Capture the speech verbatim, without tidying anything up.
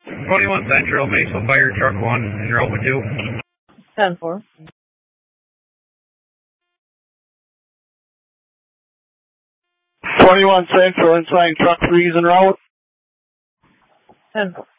twenty-one Central, Mason Fire Truck one, and you're open two. ten four. twenty-one Central, inside truck freeze en route. ten four.